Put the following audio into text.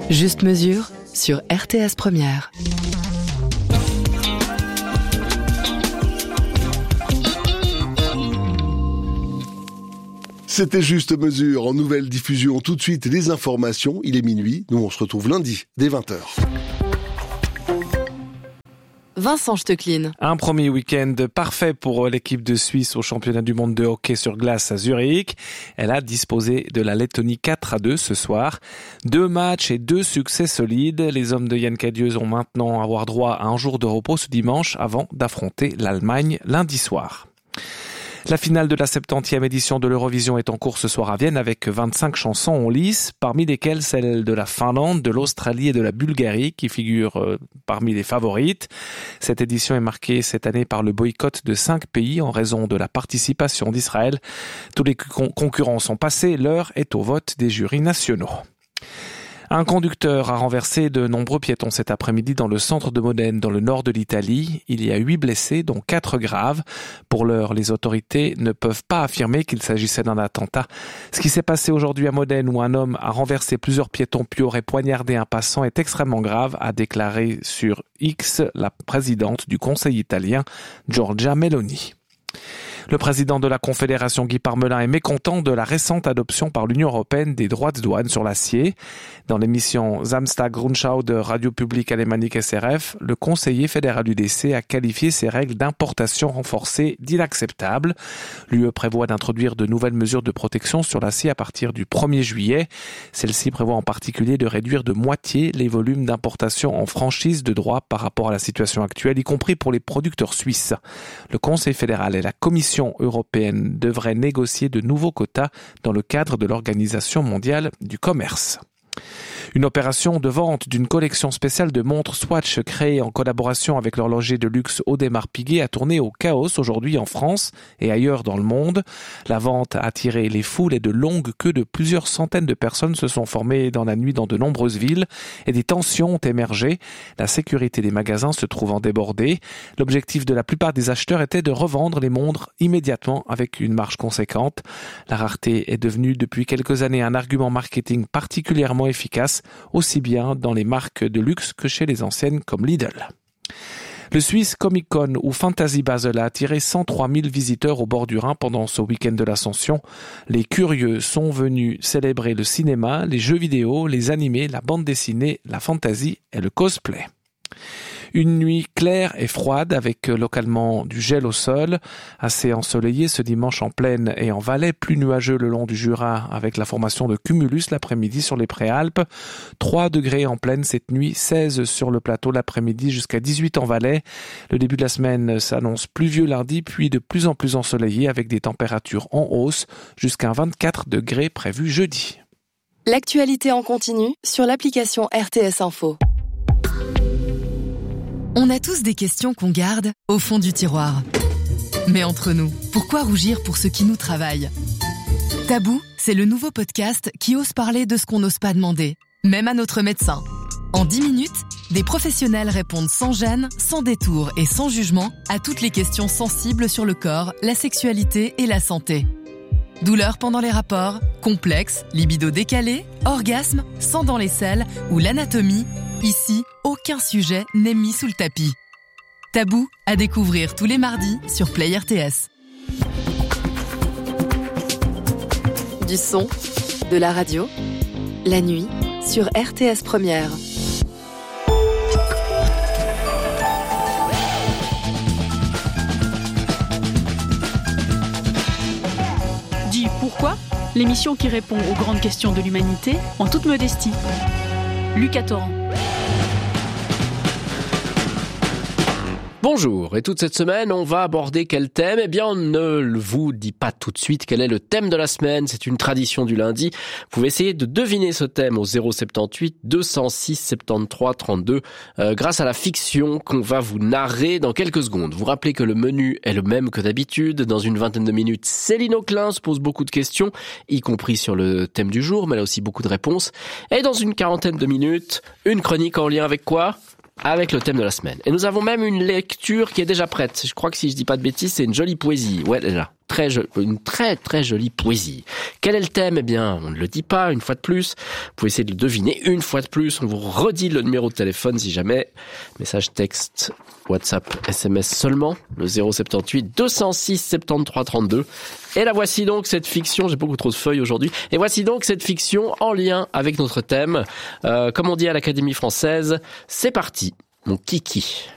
Juste mesure sur RTS Première. C'était Juste mesure en nouvelle diffusion. Tout de suite, les informations. Il est minuit. Nous, on se retrouve lundi, dès 20h. Vincent Stecklin. Un premier week-end parfait pour l'équipe de Suisse au championnat du monde de hockey sur glace à Zurich. Elle a disposé de la Lettonie 4-2 ce soir. 2 matchs et 2 succès solides. Les hommes de Yann Cadieux ont maintenant avoir droit à un jour de repos ce dimanche avant d'affronter l'Allemagne lundi soir. La finale de la 70e édition de l'Eurovision est en cours ce soir à Vienne avec 25 chansons en lice, parmi lesquelles celles de la Finlande, de l'Australie et de la Bulgarie qui figurent parmi les favorites. Cette édition est marquée cette année par le boycott de 5 pays en raison de la participation d'Israël. Tous les concurrents sont passés, l'heure est au vote des jurys nationaux. Un conducteur a renversé de nombreux piétons cet après-midi dans le centre de Modène, dans le nord de l'Italie. Il y a 8 blessés, dont 4 graves. Pour l'heure, les autorités ne peuvent pas affirmer qu'il s'agissait d'un attentat. Ce qui s'est passé aujourd'hui à Modène, où un homme a renversé plusieurs piétons puis aurait poignardé un passant, est extrêmement grave, a déclaré sur X la présidente du Conseil italien, Giorgia Meloni. Le président de la Confédération, Guy Parmelin, est mécontent de la récente adoption par l'Union européenne des droits de douane sur l'acier. Dans l'émission Samstag Rundschau de Radio Publique Alémanique SRF, le conseiller fédéral UDC a qualifié ces règles d'importation renforcée d'inacceptables. L'UE prévoit d'introduire de nouvelles mesures de protection sur l'acier à partir du 1er juillet. Celle-ci prévoit en particulier de réduire de moitié les volumes d'importation en franchise de droit par rapport à la situation actuelle, y compris pour les producteurs suisses. Le Conseil fédéral et la Commission européenne devraient négocier de nouveaux quotas dans le cadre de l'Organisation mondiale du commerce. Une opération de vente d'une collection spéciale de montres Swatch créée en collaboration avec l'horloger de luxe Audemars Piguet a tourné au chaos aujourd'hui en France et ailleurs dans le monde. La vente a attiré les foules et de longues queues de plusieurs centaines de personnes se sont formées dans la nuit dans de nombreuses villes et des tensions ont émergé. La sécurité des magasins se trouvant débordée. L'objectif de la plupart des acheteurs était de revendre les montres immédiatement avec une marge conséquente. La rareté est devenue depuis quelques années un argument marketing particulièrement efficace, aussi bien dans les marques de luxe que chez les enseignes comme Lidl. Le Swiss Comic Con ou Fantasy Basel a attiré 103 000 visiteurs au bord du Rhin pendant ce week-end de l'Ascension. Les curieux sont venus célébrer le cinéma, les jeux vidéo, les animés, la bande dessinée, la fantasy et le cosplay. Une nuit claire et froide avec localement du gel au sol, assez ensoleillé ce dimanche en plaine et en Valais, plus nuageux le long du Jura avec la formation de cumulus l'après-midi sur les Préalpes. 3 degrés en plaine cette nuit, 16 sur le plateau l'après-midi jusqu'à 18 en Valais. Le début de la semaine s'annonce pluvieux lundi puis de plus en plus ensoleillé avec des températures en hausse jusqu'à 24 degrés prévus jeudi. L'actualité en continu sur l'application RTS Info. On a tous des questions qu'on garde au fond du tiroir. Mais entre nous, pourquoi rougir pour ce qui nous travaille ? Tabou, c'est le nouveau podcast qui ose parler de ce qu'on n'ose pas demander, même à notre médecin. En 10 minutes, des professionnels répondent sans gêne, sans détour et sans jugement à toutes les questions sensibles sur le corps, la sexualité et la santé. Douleurs pendant les rapports, complexes, libido décalé, orgasme, sang dans les selles ou l'anatomie, ici, aucun sujet n'est mis sous le tapis. Tabou à découvrir tous les mardis sur Play RTS. Du son, de la radio, la nuit sur RTS Première. Dis pourquoi ? L'émission qui répond aux grandes questions de l'humanité en toute modestie. Lucas Torrent. Bonjour, et toute cette semaine, on va aborder quel thème ? Eh bien, on ne vous dit pas tout de suite quel est le thème de la semaine, c'est une tradition du lundi. Vous pouvez essayer de deviner ce thème au 078 206 73 32 grâce à la fiction qu'on va vous narrer dans quelques secondes. Vous rappelez que le menu est le même que d'habitude. Dans une vingtaine de minutes, Céline Auclin se pose beaucoup de questions, y compris sur le thème du jour, mais elle a aussi beaucoup de réponses. Et dans une quarantaine de minutes, une chronique en lien avec quoi ? Avec le thème de la semaine. Et nous avons même une lecture qui est déjà prête. Je crois que si je dis pas de bêtises, c'est une jolie poésie. Ouais, elle est là. une très très jolie poésie. Quel est le thème ? Eh bien, on ne le dit pas une fois de plus. Vous pouvez essayer de le deviner une fois de plus. On vous redit le numéro de téléphone si jamais. Message texte, WhatsApp, SMS seulement. Le 078 206 73 32. Et la voici donc cette fiction. J'ai beaucoup trop de feuilles aujourd'hui. Et voici donc cette fiction en lien avec notre thème. Comme on dit à l'Académie française, c'est parti, mon kiki.